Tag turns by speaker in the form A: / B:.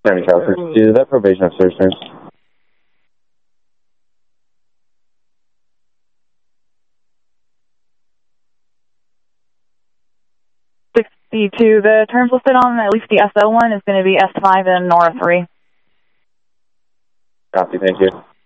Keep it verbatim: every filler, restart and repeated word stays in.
A: County Council, sixty-two, that probation officer's turn.
B: sixty-two, the terms listed on at least the S O one is going to be S five and Nora three.
A: Copy, thank you.